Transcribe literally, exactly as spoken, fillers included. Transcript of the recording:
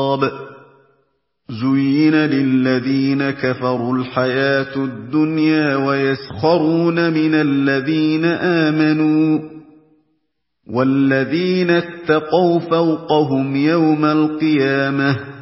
زُيِّنَ لِلَّذِينَ كَفَرُوا الْحَيَاةُ الدُّنْيَا وَيَسْخَرُونَ مِنَ الَّذِينَ آمَنُوا ۘ وَالَّذِينَ اتَّقَوْا فَوْقَهُمْ يَوْمَ الْقِيَامَةِ